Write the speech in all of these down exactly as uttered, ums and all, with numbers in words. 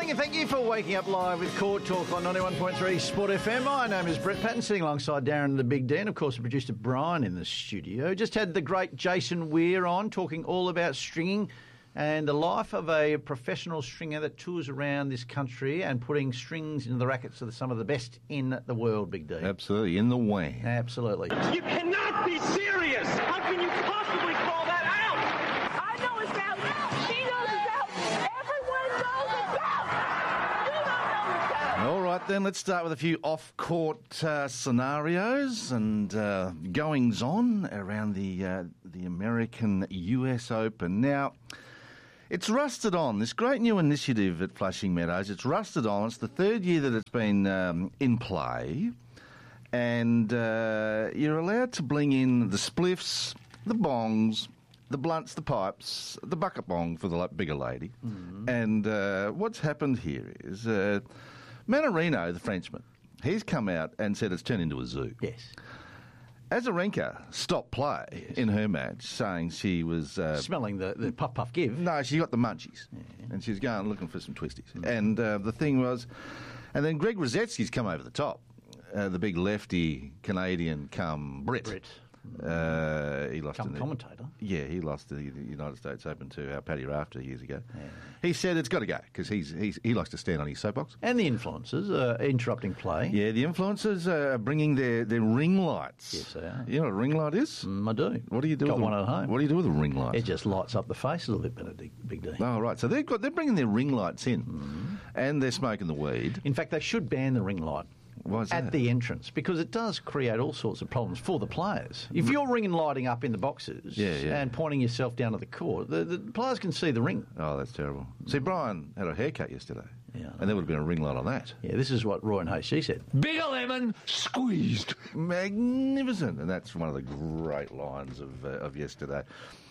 morning and thank you for waking up live with Court Talk on ninety-one point three Sport F M. My name is Brett Patton, sitting alongside Darren the Big D, and of course the producer Brian in the studio. Just had the great Jason Weir on, talking all about stringing and the life of a professional stringer that tours around this country and putting strings into the rackets of some of the best in the world, Big D. Absolutely, in the wang. Absolutely. You cannot be serious! How can you possibly call that out? I know it's out. She knows it's out. Everyone knows it's out. You don't know it's out. All right, then, let's start with a few off-court uh, scenarios and uh, goings-on around the uh, the American U S Open. Now, it's rusted on, this great new initiative at Flushing Meadows. It's rusted on. It's the third year that it's been um, in play. And uh, you're allowed to bring in the spliffs, the bongs, the blunts, the pipes, the bucket bong for the bigger lady. Mm-hmm. And uh, what's happened here is uh, Manarino, the Frenchman, he's come out and said it's turned into a zoo. Yes. Azarenka stopped play yes. in her match, saying she was... Uh, Smelling the, the puff-puff give. No, she got the munchies. Yeah. And she was going looking for some twisties. Mm. And uh, the thing was... And then Greg Rosetsky's come over the top. Uh, the big lefty Canadian come Brit. Brit. Uh, he lost Come the, commentator. Yeah, he lost the United States Open to uh, Paddy Rafter years ago. Yeah. He said it's got to go because he's, he's he likes to stand on his soapbox. And the influencers are interrupting play. Yeah, the influencers are bringing their, their ring lights. Yes, they are. You know what a ring light is? Mm, I do. What do you do? Got with one a, at home. What do you do with a ring light? It just lights up the face a little bit better, Big D. Oh, right. So they've got they're bringing their ring lights in, mm. and they're smoking the weed. In fact, they should ban the ring light. Why is that? At the entrance, because it does create all sorts of problems for the players. If you're ring and lighting up in the boxes yeah, yeah. and pointing yourself down to the court, the, the players can see the ring. Oh, that's terrible. See, Brian had a haircut yesterday, yeah. and there would have been a ring light on that. Yeah, this is what Roy and H G said. Bigger lemon squeezed. Magnificent. And that's one of the great lines of, uh, of yesterday.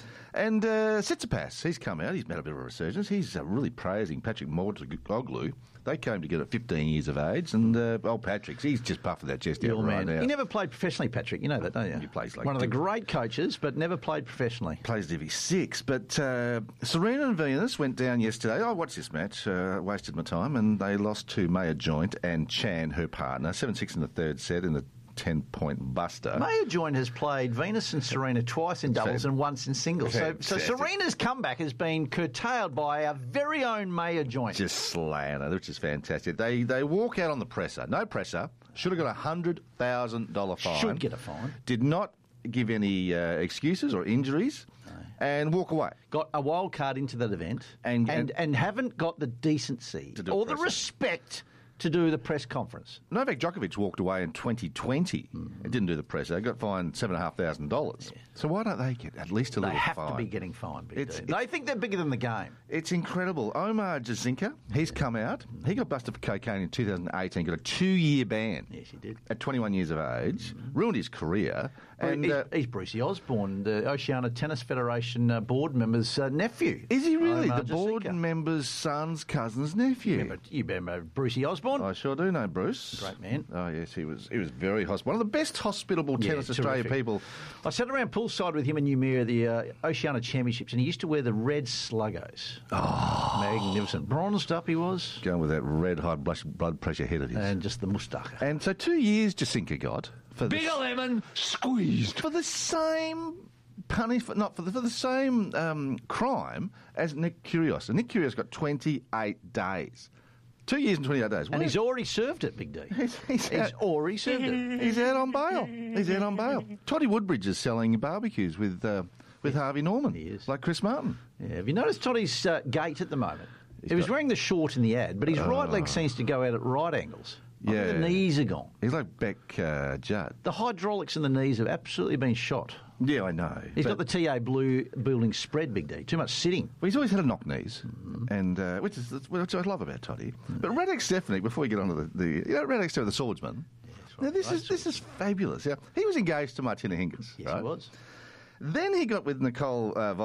And uh, Tsitsipas, he's come out, he's made a bit of a resurgence. He's uh, really praising Patrick Mouratoglou. They came together at fifteen years of age, and uh, old Patrick's, he's just puffing that chest out right now. He never played professionally, Patrick, you know that, don't you? He plays like... One of the great coaches, but never played professionally. Plays Div six, but uh, Serena and Venus went down yesterday. I watched this match, uh, wasted my time, and they lost to Maya Joint and Chan, her partner, seven six in the third set in the ten-point buster. Maya Joint has played Venus and Serena twice in doubles and once in singles. So, so Serena's comeback has been curtailed by our very own Maya Joint. Just slaying her, which is fantastic. They they walk out on the presser. No presser. Should have got a one hundred thousand dollars fine. Should get a fine. Did not give any uh, excuses or injuries. No. And walk away. Got a wild card into that event and and, and, and haven't got the decency or the respect to do the press conference. Novak Djokovic walked away in twenty twenty mm-hmm. and didn't do the press. They got fined seven thousand five hundred dollars. Yeah. So why don't they get at least a they little fine? They have to be getting fined. Big it's, it's, they think they're bigger than the game. It's incredible. Omar Jasinka, he's come out. He got busted for cocaine in two thousand eighteen, got a two-year ban. Yes, he did. At twenty-one years of age. Mm-hmm. Ruined his career. Well, and he's, uh, he's Brucey Osborne, the Oceania Tennis Federation uh, board member's uh, nephew. Is he really? Omar the board Jasinka. member's son's cousin's nephew? You remember, you remember Brucey Osborne? I sure do know Bruce. Great man. Oh, yes, he was He was very hospitable. One of the best hospitable yeah, Tennis Australia terrific. people. I sat around poolside with him and Numira at the uh, Oceania Championships, and he used to wear the red sluggos. Oh. Magnificent. Bronzed up he was. Going with that red high blood pressure head of his. And just the moustache. And so two years Jasinka got. For Bigger the, lemon squeezed. For the same punishment, not for the, for the same um, crime as Nick Kyrgios. And Nick Kyrgios got twenty-eight days. Two years and twenty-eight days. And Where? he's already served it, Big D. He's, he's, he's out, already served it. He's out on bail. He's out on bail. Toddy Woodbridge is selling barbecues with uh, with yeah. Harvey Norman. He is. Like Chris Martin. Yeah. Have you noticed Toddy's uh, gait at the moment? He's he was got, wearing the short in the ad, but his uh, right leg seems to go out at right angles. Yeah. The knees are gone. He's like Beck uh, Judd. The hydraulics in the knees have absolutely been shot. Yeah, I know. He's got the T A Blue building spread, Big D. Too much sitting. Well, he's always had a knock knees, mm-hmm. and uh, which is which I love about Toddy. Mm-hmm. But Radek Stefanik, before we get on to the, the you know, Radek Stefanik, the swordsman. Yeah, right. Now, this right. is this is fabulous. Yeah, he was engaged to Martina Hingis. Yes, right? he was. Then he got with Nicole uh,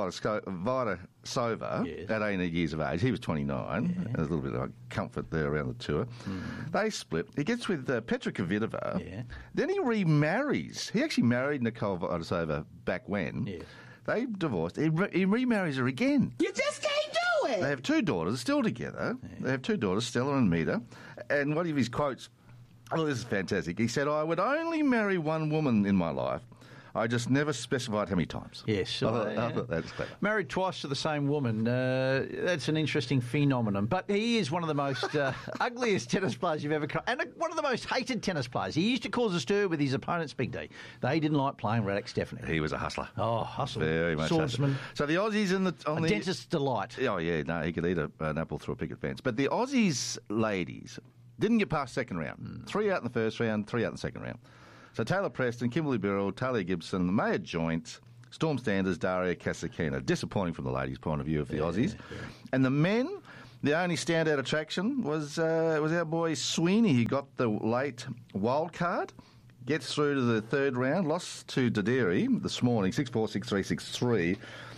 Vardasova yes. at eighteen years of age. He was twenty-nine. Yeah. There's a little bit of comfort there around the tour. Mm. They split. He gets with uh, Petra Kvitova. Yeah. Then he remarries. He actually married Nicole Vardasova back when. Yes. They divorced. He, re- he remarries her again. You just can't do it. They have two daughters still together. Yeah. They have two daughters, Stella and Mita. And one of his quotes, oh, this is fantastic. He said, I would only marry one woman in my life. I just never specified how many times. Yes. I thought, uh, yeah. I thought that's clever. Married twice to the same woman. Uh, that's an interesting phenomenon. But he is one of the most uh, ugliest tennis players you've ever come. And one of the most hated tennis players. He used to cause a stir with his opponents, Big D. They didn't like playing Radek Stefanik. He was a hustler. Oh, hustle. Very much Swordsman. hustler. So the Aussies in the... On a the, dentist's delight. Oh, yeah. No, he could eat a, an apple through a picket fence. But the Aussies ladies didn't get past second round. Mm. Three out in the first round, three out in the second round. So Taylor Preston, Kimberly Birrell, Talia Gibson, Maya Joint, Storm Standers, Daria Kasatkina. Disappointing from the ladies' point of view of the yeah, Aussies. Yeah. And the men, the only standout attraction was uh, was our boy Sweeney, who got the late wild card, gets through to the third round, lost to Doderi this morning, six four, six three, six three.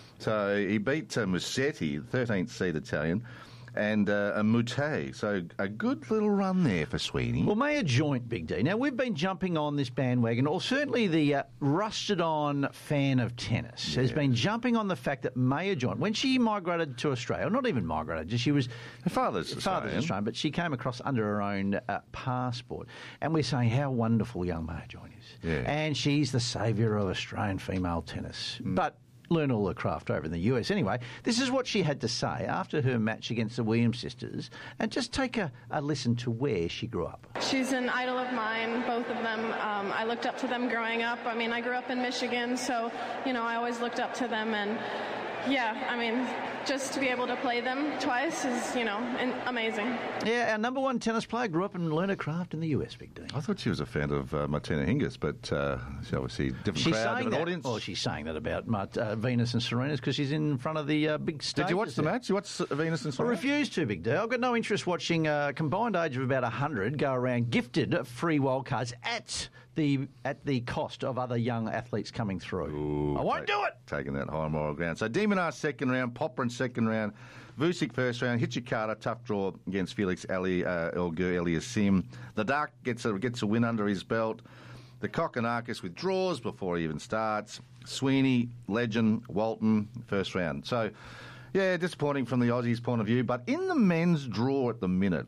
So he beat uh, Musetti, the thirteenth seed Italian, and uh, a Mute. So a good little run there for Sweeney. Well, Maya Joint, Big D. Now, we've been jumping on this bandwagon, or certainly the uh, rusted-on fan of tennis yeah. has been jumping on the fact that Maya Joint, when she migrated to Australia, not even migrated, just she was... Her father's Australian. Father's Australian, but she came across under her own uh, passport. And we're saying how wonderful young Maya Joint is. Yeah. And she's the saviour of Australian female tennis. Mm. But... learn all the craft over in the U S. Anyway, this is what she had to say after her match against the Williams sisters, and just take a, a listen to where she grew up. She's an idol of mine, both of them. Um, I looked up to them growing up. I mean, I grew up in Michigan, so, you know, I always looked up to them, and yeah, I mean, just to be able to play them twice is, you know, amazing. Yeah, our number one tennis player grew up and learned her craft in the U S, Big D. I thought she was a fan of uh, Martina Hingis, but uh, she obviously different she's crowd, different that, audience. Well, she's saying that about Mart, uh, Venus and Serena's because she's in front of the uh, big stage. Did you watch the match? You watched Venus and Serena? I refused to, Big D. I've got no interest watching a combined age of about one hundred go around gifted free wildcards at the at the cost of other young athletes coming through. Ooh, I won't take, do it. Taking that high moral ground. So Demonar second round, Popper in second round, Vucic first round, Hichikata tough draw against Felix Ali uh, Elgur Eliassim. The Dark gets a gets a win under his belt. The Kokonakis withdraws before he even starts. Sweeney, Legend, Walton, first round. So, yeah, disappointing from the Aussies' point of view. But in the men's draw at the minute,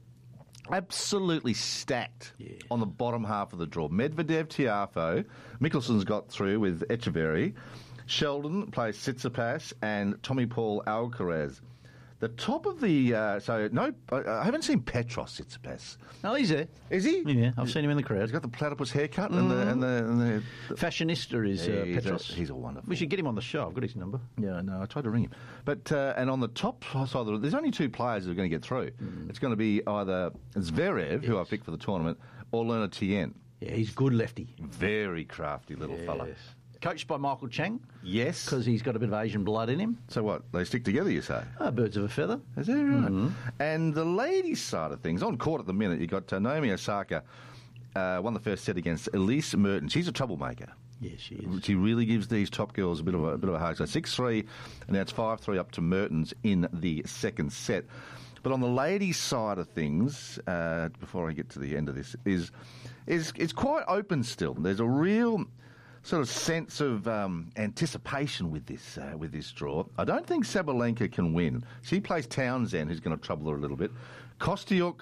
absolutely stacked yeah. on the bottom half of the draw. Medvedev, Tiafoe, Mickelson's got through with Echeverry. Sheldon plays Tsitsipas and Tommy Paul Alcaraz. The top of the... Uh, so, no, I haven't seen Petros Tsitsipas. Oh, he's there. Is he? Yeah, I've seen him in the crowd. He's got the platypus haircut mm. and, the, and, the, and the... the Fashionista is uh, he's Petros. A, he's a wonderful... We should get him on the show. I've got his number. Yeah, no, I tried to ring him. But, uh, and on the top side of the... There's only two players who are going to get through. Mm. It's going to be either Zverev, yes. who I picked for the tournament, or Lerner Tien. Yeah, he's good lefty. Very crafty little yes. fella. Coached by Michael Chang. Yes. Because he's got a bit of Asian blood in him. So what? They stick together, you say? Oh, birds of a feather. Is that right? Mm-hmm. And the ladies' side of things, on court at the minute, you've got uh, Naomi Osaka, uh, won the first set against Elise Mertens. She's a troublemaker. Yes, she is. She really gives these top girls a bit of a, a bit of a hug. So six three, and now it's five three up to Mertens in the second set. But on the ladies' side of things, uh, before I get to the end of this, is is it's quite open still. There's a real sort of sense of um, anticipation with this uh, with this draw. I don't think Sabalenka can win. She plays Townsend, who's going to trouble her a little bit. Kostyuk,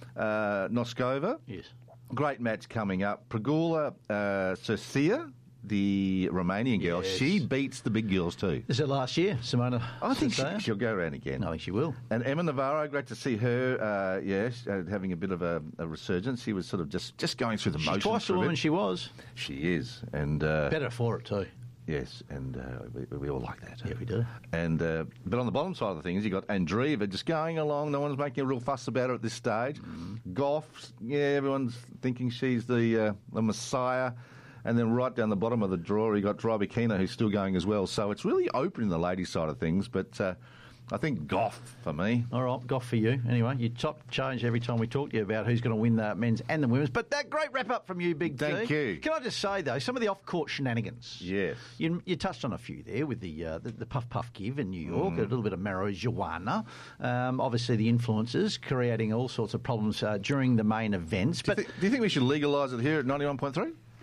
uh, Noskova. Yes. Great match coming up. Pegula, uh, Cercia, the Romanian girl, yes. she beats the big girls too. Is it last year, Simona? I think she, she'll go around again. I think she will. And Emma Navarro, great to see her, uh, yes, uh, having a bit of a, a resurgence. She was sort of just, just going through the She's motions. She's twice the woman she was. She is. and uh, Better for it too. Yes, and uh, we, we all like that. Yeah, we do. And uh, but on the bottom side of the things, you got Andreeva just going along. No one's making a real fuss about her at this stage. Mm. Goff, yeah, everyone's thinking she's the uh, the messiah. And then right down the bottom of the draw, you got Drybakina, who's still going as well. So it's really open in the ladies' side of things. But uh, I think Goff for me. All right, Goff for you. Anyway, you top change every time we talk to you about who's going to win the men's and the women's. But that great wrap up from you, Big T. Thank you. Can I just say, though, some of the off-court shenanigans. Yes. You, you touched on a few there with the uh, the, the puff-puff give in New York, mm. a little bit of marijuana. Um, obviously, the influences creating all sorts of problems uh, during the main events. Do, but you th- do you think we should legalise it here at ninety-one point three?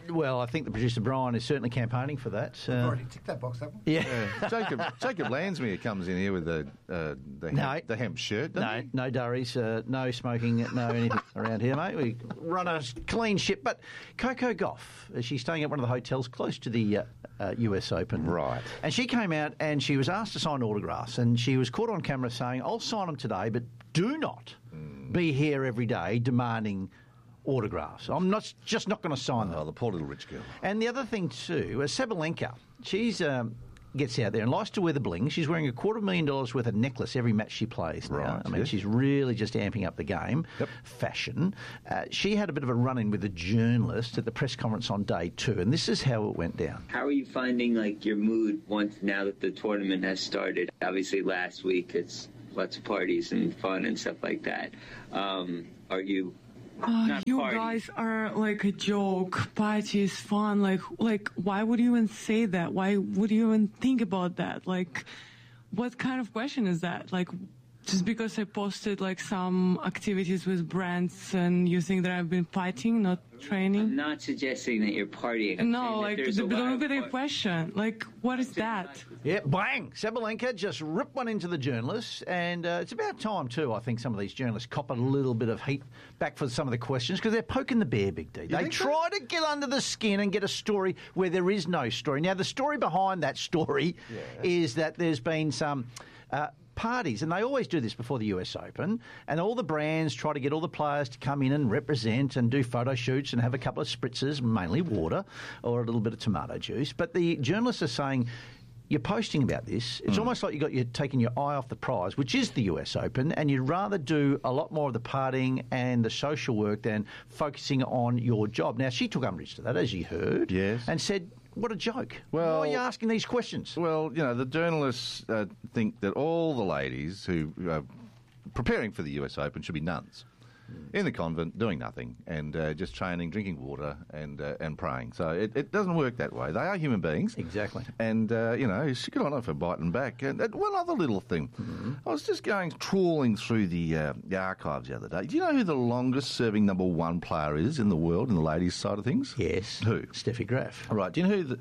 Well, I think the producer Brian is certainly campaigning for that. We've Uh, already ticked that box, haven't we? yeah. Yeah. Jacob Jacob Landsmere comes in here with the uh, the, No. hemp, the hemp shirt, doesn't No, he? no durries, uh, no smoking, no anything around here, mate. We run a clean ship. But Coco Gauff, uh, she's staying at one of the hotels close to the uh, uh, U S Open. Right. And she came out and she was asked to sign autographs, and she was caught on camera saying, I'll sign them today, but do not Mm. be here every day demanding autographs. I'm not just not going to sign them. Oh, the poor little rich girl. And the other thing too, uh, Sabalenka, she's um, gets out there and likes to wear the bling. She's wearing a quarter of a million dollars worth of necklace every match she plays now. Right, I mean, yeah. she's really just amping up the game. Yep. Fashion. Uh, she had a bit of a run-in with a journalist at the press conference on day two, and this is how it went down. How are you finding like your mood once now that the tournament has started? Obviously, last week it's lots of parties and fun and stuff like that. Um, are you? Uh, Not you party. guys are like a joke. Party is fun. Like, like, why would you even say that? Why would you even think about that? Like, what kind of question is that? Like, just because I posted like some activities with brands and you think that I've been fighting, not training? I'm not suggesting that you're partying. I'm No, saying that like, there's the, a the, lot look of at the fun. question. Like, what is that? Yeah, bang! Sabalenka just ripped one into the journalists, and uh, it's about time too. I think some of these journalists cop a little bit of heat back for some of the questions because they're poking the bear, Big D. They think so? try to get under the skin and get a story where there is no story. Now, the story behind that story is that there's been some. Uh, parties, and they always do this before the U S Open, and all the brands try to get all the players to come in and represent and do photo shoots and have a couple of spritzers, mainly water or a little bit of tomato juice. But the journalists are saying, you're posting about this. It's almost like you got you taking your eye off the prize, which is the U S Open, and you'd rather do a lot more of the partying and the social work than focusing on your job. Now, she took umbrage to that, as you heard, Yes. and said, what a joke. Well- Why are you asking these questions? Well, you know, the journalists uh, think that all the ladies who are preparing for the U S Open should be nuns in the convent doing nothing and uh, just training, drinking water and uh, and praying. So it, it doesn't work that way. They are human beings. Exactly. And, uh, you know, she got on her for biting back. And uh, one other little thing. Mm-hmm. I was just going, trawling through the, uh, the archives the other day. Do you know who the longest-serving number one player is in the world in the ladies' side of things? Yes. Who? Steffi Graf. All right. Do you know who the,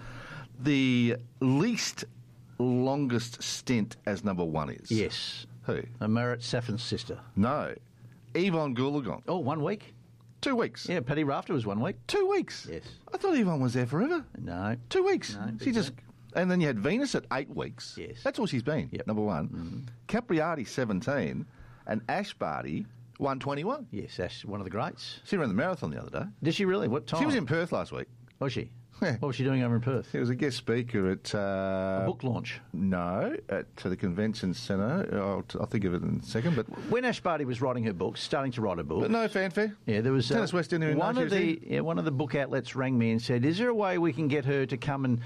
the least longest stint as number one is? Yes. Who? Marit Safin's sister. No. Yvonne Goolagong. Oh, one week? Two weeks. Yeah, Paddy Rafter was one week. Two weeks. Yes. I thought Yvonne was there forever. No. Two weeks. No, she big just, and then you had Venus at eight weeks. Yes. That's all she's been. Yep. Number one. Capriati seventeen, and Ash Barty one twenty-one. Yes, Ash, one of the greats. She ran the marathon the other day. Did she really? What time? She was in Perth last week. Was she? Yeah. What was she doing over in Perth? She was a guest speaker at uh, A book launch. No, at to the convention centre. I'll, I'll think of it in a second. But When Ash Barty was writing her book, starting to write her book. but no fanfare. Yeah, there was Tennis West didn't even one know she of was the yeah, one of the book outlets rang me and said, "Is there a way we can get her to come and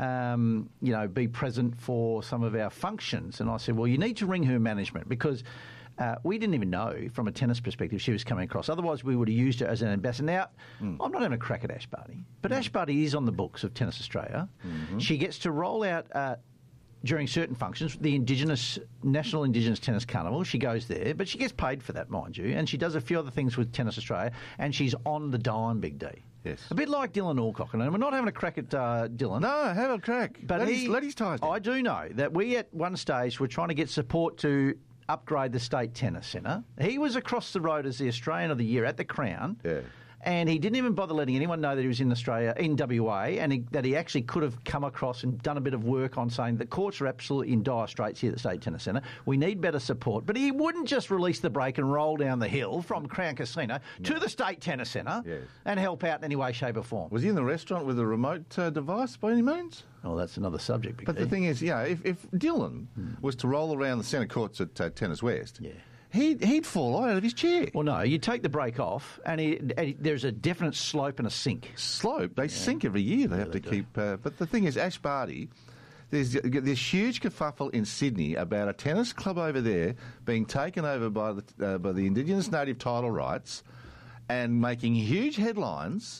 um, you know be present for some of our functions?" And I said, "Well, you need to ring her management because." Uh, we didn't even know, from a tennis perspective, she was coming across. Otherwise, we would have used her as an ambassador. Now, Mm. I'm not having a crack at Ash Barty, but Ash Barty is on the books of Tennis Australia. Mm-hmm. She gets to roll out uh, during certain functions, the Indigenous National Indigenous Tennis Carnival. She goes there, but she gets paid for that, mind you, and she does a few other things with Tennis Australia, and she's on the dime, Big D. Yes. A bit like Dylan Alcock, and we're not having a crack at uh, Dylan. No, have a crack. But ladies, he, ladies ties. down. I do know that we at one stage were trying to get support to upgrade the State Tennis Centre. He was across the road as the Australian of the Year at the Crown. Yeah. And he didn't even bother letting anyone know that he was in Australia, in W A, and he, that he actually could have come across and done a bit of work on saying the courts are absolutely in dire straits here at the State Tennis Centre. We need better support. But he wouldn't just release the brake and roll down the hill from Crown Casino to the State Tennis Centre Yes. and help out in any way, shape or form. Was he in the restaurant with a remote uh, device by any means? Oh, that's another subject. Big But D. the thing is, yeah, if, if Dylan was to roll around the centre courts at uh, Tennis West, Yeah. he'd, he'd fall out of his chair. Well, no, you take the brake off, and, he, and he, there's a definite slope and a sink. Slope, they sink every year. They have to keep. Uh, but the thing is, Ash Barty, there's this huge kerfuffle in Sydney about a tennis club over there being taken over by the uh, by the Indigenous native title rights and making huge headlines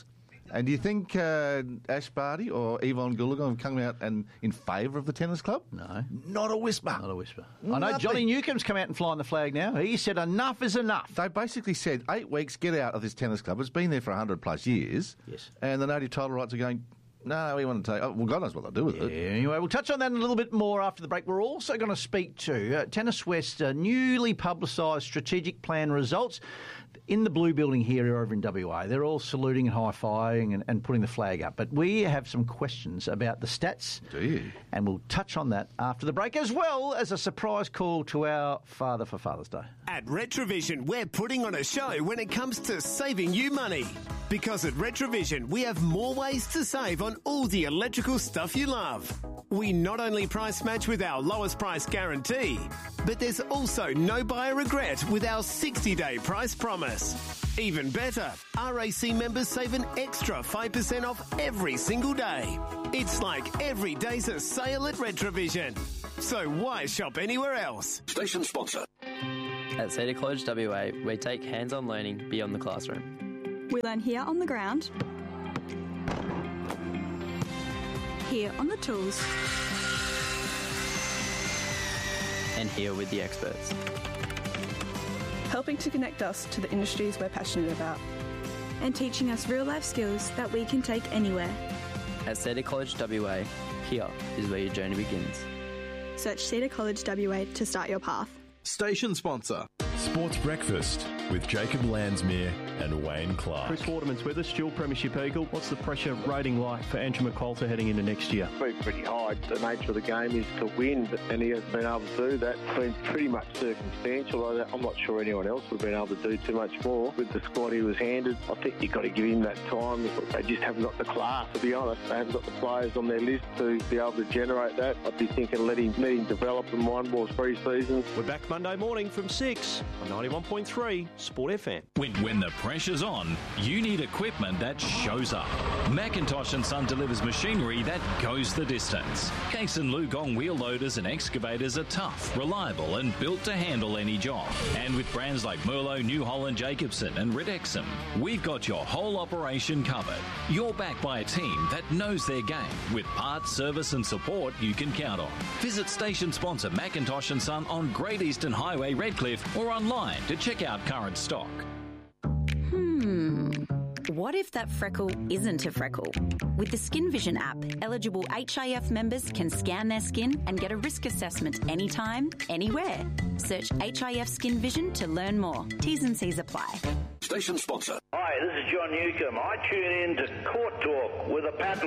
And do you think uh, Ash Barty or Yvonne Goolagong have come out and in favour of the tennis club? No. Not a whisper. Not a whisper. I know Nothing. Johnny Newcomb's come out and flying the flag now. He said enough is enough. They basically said eight weeks, get out of this tennis club. It's been there for one hundred plus years. Yes. And the native title rights are going, no, we want to take... Oh, well, God knows what they'll do with Yeah, it. anyway, we'll touch on that in a little bit more after the break. We're also going to speak to uh, Tennis West's uh, newly publicised strategic plan results in the Blue Building here over in W A. They're all saluting and high-fiving and, and putting the flag up. But we have some questions about the stats. Do you? And we'll touch on that after the break, as well as a surprise call to our father for Father's Day. At Retrovision, we're putting on a show when it comes to saving you money. Because at Retrovision, we have more ways to save on all the electrical stuff you love. We not only price match with our lowest price guarantee, but there's also no buyer regret with our sixty-day price promise. Even better, R A C members save an extra five percent off every single day. It's like every day's a sale at Retrovision. So why shop anywhere else? Station sponsor. At Cedar College W A, we take hands-on learning beyond the classroom. We learn here on the ground, here on the tools, and here with the experts. helping to connect us to the industries we're passionate about, and teaching us real-life skills that we can take anywhere. At Cedar College W A, here is where your journey begins. Search Cedar College W A to start your path. Station sponsor. Sports Breakfast with Jacob Landsmere and Wayne Clark. Chris Waterman's with us, dual premiership Eagle. What's the pressure rating like for Andrew McQualter heading into next year? It's been pretty high. The nature of the game is to win, and he has been able to do that. It's been pretty much circumstantial. I'm not sure anyone else would have been able to do too much more with the squad he was handed. I think you've got to give him that time. They just haven't got the class, to be honest. They haven't got the players on their list to be able to generate that. I'd be thinking let him, let him develop and one more pre-season. We're back Monday morning from six on ninety-one point three Sport F M. When, when the pressure's on, you need equipment that shows up. Macintosh and Son delivers machinery that goes the distance. Case and Lugong wheel loaders and excavators are tough, reliable and built to handle any job. And with brands like Merlo, New Holland, Jacobson and Ridexum, we've got your whole operation covered. You're backed by a team that knows their game with parts, service and support you can count on. Visit station sponsor Macintosh and Son on Great Eastern Highway, Redcliffe, or online to check out current stock. Hmm. What if that freckle isn't a freckle? With the Skin Vision app, eligible H I F members can scan their skin and get a risk assessment anytime, anywhere. Search H I F Skin Vision to learn more. T's and C's apply. Station sponsor. Hi, this is John Newcomb. I tune in to Court Talk with a patent